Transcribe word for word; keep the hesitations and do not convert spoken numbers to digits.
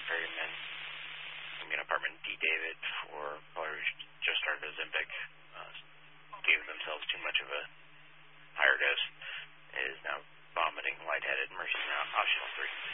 ferryman. I mean, apartment D. David for caller who just started Ozempic, uh, gave themselves too much of a higher dose, is now vomiting, lightheaded. Mercy now, optional three.